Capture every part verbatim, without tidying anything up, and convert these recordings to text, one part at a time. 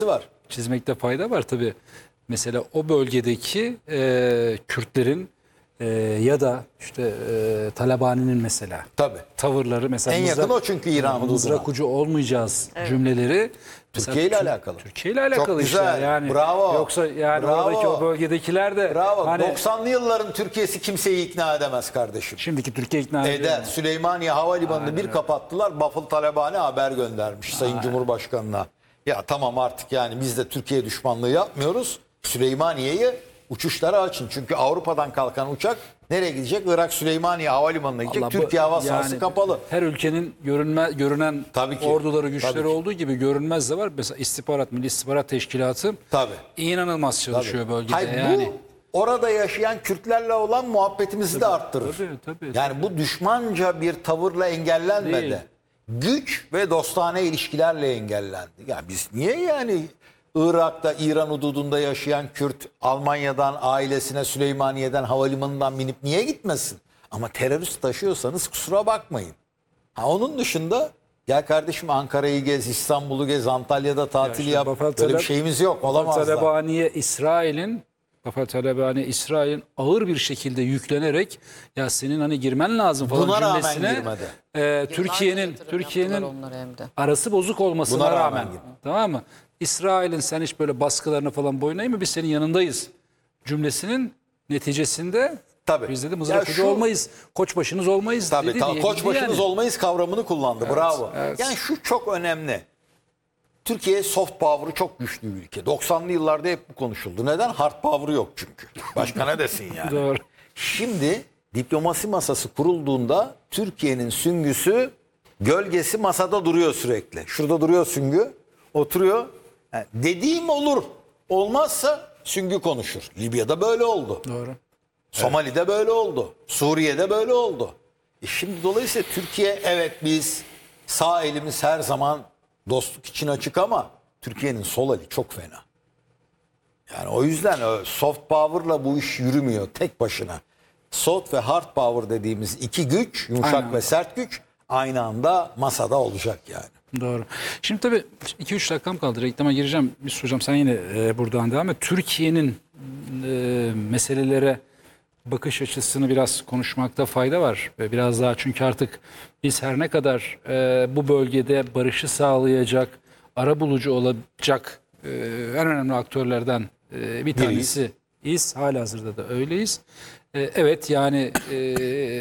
var. Çizmekte fayda var tabii. Mesela o bölgedeki e, Kürtlerin e, ya da işte e, Talabani'nin mesela Tabii. tavırları mesela En yakın mızrak- o çünkü İran hududuna. mızrak ucu olmayacağız cümleleri Türkiye ile alakalı. Türkiye ile alakalı Çok işte güzel. yani. Bravo. Yoksa yani Bravo. oradaki o bölgedekiler de Bravo. hani doksanlı yılların Türkiye'si kimseyi ikna edemez kardeşim. şimdiki Türkiye ikna ediyor Eder. mu? Süleymaniye Havalimanı'nı bir kapattılar. Bafıl Talabani haber göndermiş Sayın Cumhurbaşkanı'na. Ya tamam artık yani biz de Türkiye düşmanlığı yapmıyoruz. Süleymaniye'yi uçuşlara açın. Çünkü Avrupa'dan kalkan uçak nereye gidecek? Irak Süleymaniye Havalimanı'na gidecek. Allah bu- Türkiye hava sahası yani kapalı. Her ülkenin görünme, görünen Tabii ki. orduları, güçleri Tabii ki. olduğu gibi görünmez de var. Mesela istihbarat, Milli İstihbarat Teşkilatı Tabii. inanılmaz çalışıyor Tabii. bölgede. Hayır, yani. bu orada yaşayan Kürtlerle olan muhabbetimizi de arttırır. Tabii, tabii, yani bu düşmanca bir tavırla engellenmedi. Değil. Güç ve dostane ilişkilerle engellendi. Yani biz niye yani Irak'ta, İran hududunda yaşayan Kürt Almanya'dan, ailesine Süleymaniye'den, havalimanından binip niye gitmesin? Ama terörist taşıyorsanız kusura bakmayın. Ha, onun dışında gel kardeşim Ankara'yı gez, İstanbul'u gez, Antalya'da tatil işte yap. Bafel Böyle bir Talab- şeyimiz yok. Olamaz da. Talabaniye İsrail'in Bafel Talabani İsrail'in ağır bir şekilde yüklenerek ya senin hani girmen lazım falan Buna rağmen cümlesine girmedi. e, Türkiye'nin Türkiye'nin arası bozuk olmasına Buna rağmen rağmen, girdi. tamam mı? İsrail'in sen hiç böyle baskılarını falan boyun eğme biz senin yanındayız cümlesinin neticesinde Tabii. biz dedi Ya mızrak ucu şu- olmayız, koçbaşınız olmayız Tabii dedi. tabii. diye Koç bildi başınız yani. olmayız kavramını kullandı. Bravo. evet. Yani şu çok önemli. Türkiye soft power'ı çok güçlü bir ülke. doksanlı yıllarda hep bu konuşuldu. Neden? Hard power'ı yok çünkü. Başka ne desin yani? Doğru. Şimdi diplomasi masası kurulduğunda Türkiye'nin süngüsü, gölgesi masada duruyor sürekli. Şurada duruyor süngü. Oturuyor. Yani dediğim olur. Olmazsa süngü konuşur. Libya'da böyle oldu. Doğru. Somali'de böyle oldu. Suriye'de böyle oldu. E şimdi dolayısıyla Türkiye evet biz sağ elimiz her zaman dostluk için açık ama Türkiye'nin sol eli çok fena. Yani o yüzden o soft power'la bu iş yürümüyor tek başına. Soft ve hard power dediğimiz iki güç, yumuşak Aynen. ve sert güç aynı anda masada olacak yani. Doğru. Şimdi tabii iki üç dakikam kaldı. Reklama gireceğim. Bir soracağım. Sen yine e, buradan devam et. Türkiye'nin e, meselelere bakış açısını biraz konuşmakta fayda var. Ve biraz daha çünkü artık biz her ne kadar e, bu bölgede barışı sağlayacak, arabulucu olacak e, en önemli aktörlerden e, bir tanesi iz. Halihazırda da öyleyiz. E, evet yani e,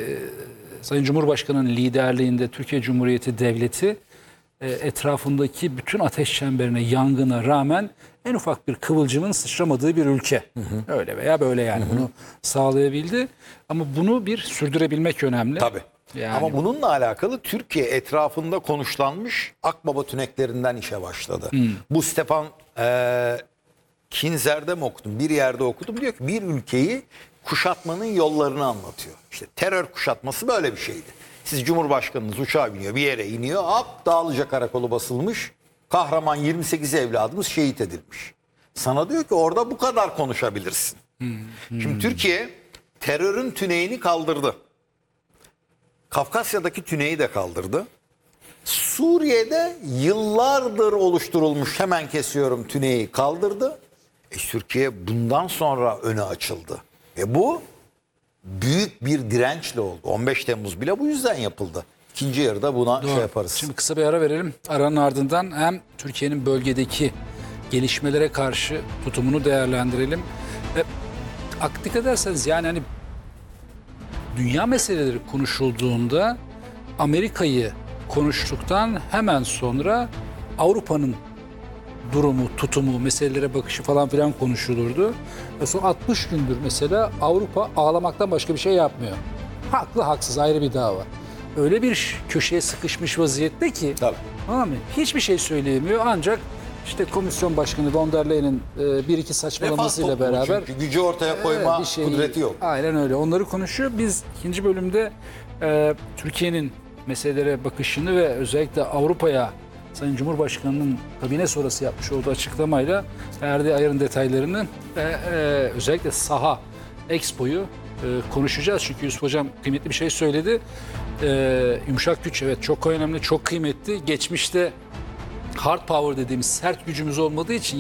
Sayın Cumhurbaşkanı'nın liderliğinde Türkiye Cumhuriyeti Devleti e, etrafındaki bütün ateş çemberine, yangına rağmen en ufak bir kıvılcımın sıçramadığı bir ülke. Hı hı. Öyle veya böyle yani hı hı. bunu sağlayabildi. Ama bunu bir sürdürebilmek önemli. Tabii. Yani, Ama bununla alakalı Türkiye etrafında konuşlanmış Akbaba tüneklerinden işe başladı. Hmm. Bu Stefan e, Kinzer'de mi okudum? Bir yerde okudum. Diyor ki bir ülkeyi kuşatmanın yollarını anlatıyor. İşte terör kuşatması böyle bir şeydi. Siz Cumhurbaşkanınız uçağa biniyor, bir yere iniyor. Hop Dağlıca karakolu basılmış. Kahraman yirmi sekiz evladımız şehit edilmiş. Sana diyor ki orada bu kadar konuşabilirsin. Hmm. Şimdi Türkiye terörün tüneyini kaldırdı. Kafkasya'daki tüneyi de kaldırdı. Suriye'de yıllardır oluşturulmuş hemen kesiyorum tüneyi kaldırdı. E, Türkiye bundan sonra öne açıldı. Ve bu büyük bir dirençle oldu. on beş Temmuz bile bu yüzden yapıldı. İkinci yarıda buna Doğru. şey yaparız. Şimdi kısa bir ara verelim. Aranın ardından hem Türkiye'nin bölgedeki gelişmelere karşı tutumunu değerlendirelim. Ve dikkat ederseniz yani hani dünya meseleleri konuşulduğunda Amerika'yı konuştuktan hemen sonra Avrupa'nın durumu, tutumu, meselelere bakışı falan filan konuşulurdu. Ve son altmış gündür mesela Avrupa ağlamaktan başka bir şey yapmıyor. Haklı haksız ayrı bir dava. Öyle bir köşeye sıkışmış vaziyette ki Tabii. tamam mı? Hiçbir şey söyleyemiyor ancak işte komisyon başkanı von der Leyen'in e, bir iki saçmalamasıyla Refah toplumu beraber çünkü gücü ortaya koyma bir şey- kudreti yok. Aynen öyle. Onları konuşuyor. Biz ikinci bölümde e, Türkiye'nin meselelere bakışını ve özellikle Avrupa'ya Sayın Cumhurbaşkanı'nın kabine sonrası yapmış olduğu açıklamayla verdiği ayarın detaylarını ve e, özellikle saha Expo'yu e, konuşacağız. Çünkü Yusuf Hocam kıymetli bir şey söyledi. E, yumuşak güç evet çok önemli, çok kıymetli. Geçmişte hard power dediğimiz sert gücümüz olmadığı için